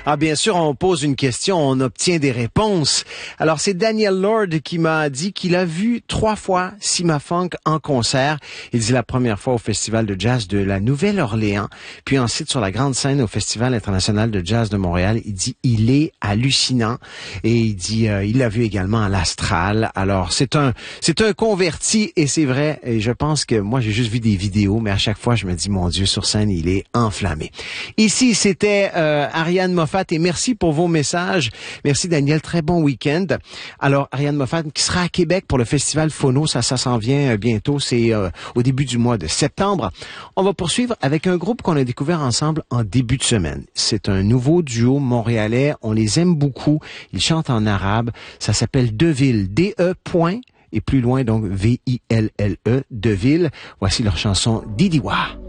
Ah, bien sûr, on pose une question, on obtient des réponses. Alors, c'est Daniel Lord qui m'a dit qu'il a vu 3 fois Cima Funk en concert. Il dit la première fois au Festival de jazz de la Nouvelle-Orléans, puis ensuite sur la grande scène au Festival international de jazz de Montréal. Il dit il est hallucinant et il dit il l'a vu également à l'Astral. Alors, c'est un converti et c'est vrai. Et je pense que moi, j'ai juste vu des vidéos, mais à chaque fois, je me dis, mon Dieu, sur scène, il est enflammé. Ici, c'était Ariane Moffat et merci pour vos messages. Merci Daniel, très bon week-end. Alors, Ariane Moffat qui sera à Québec pour le Festival Phono, ça s'en vient bientôt, c'est au début du mois de septembre. On va poursuivre avec un groupe qu'on a découvert ensemble en début de semaine. C'est un nouveau duo montréalais, on les aime beaucoup, ils chantent en arabe, ça s'appelle Deville, D-E. Et plus loin, donc, V-I-L-L-E, Deville. Voici leur chanson Didiwa.